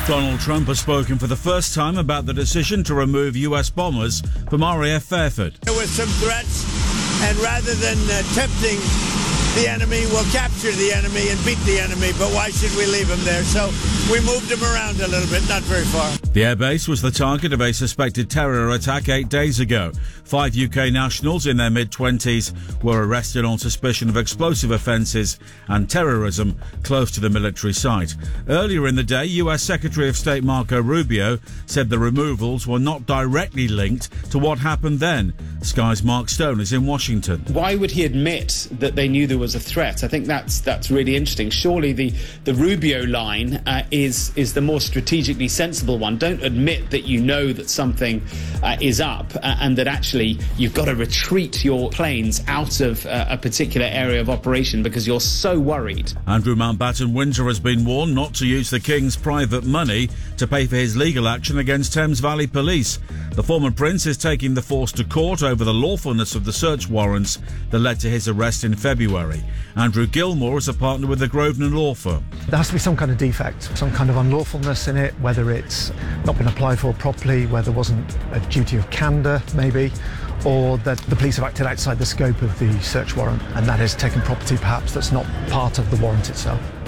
Donald Trump has spoken for the first time about the decision to remove US bombers from RAF Fairford. There were some threats, and rather than tempting the enemy, we'll capture the enemy and beat the enemy, but why should we leave them there? So we moved them around a little bit, not very far. The airbase was the target of a suspected terror attack 8 days ago. 5 UK nationals in their mid-20s were arrested on suspicion of explosive offences and terrorism close to the military site. Earlier in the day, US Secretary of State Marco Rubio said the removals were not directly linked to what happened then. Sky's Mark Stone is in Washington. Why would he admit that they knew there was a threat? I think that's really interesting. Surely the Rubio line is the more strategically sensible one. Don't admit that you know that something is up and that actually you've got to retreat your planes out of a particular area of operation because you're so worried. Andrew Mountbatten Windsor has been warned not to use the King's private money to pay for his legal action against Thames Valley Police. The former Prince is taking the force to court over the lawfulness of the search warrants that led to his arrest in February. Andrew Gilmore is a partner with the Grosvenor law firm. There has to be some kind of defect, some kind of unlawfulness in it, whether it's not been applied for properly, whether there wasn't a duty of candour, maybe, or that the police have acted outside the scope of the search warrant, and that is taking property perhaps that's not part of the warrant itself.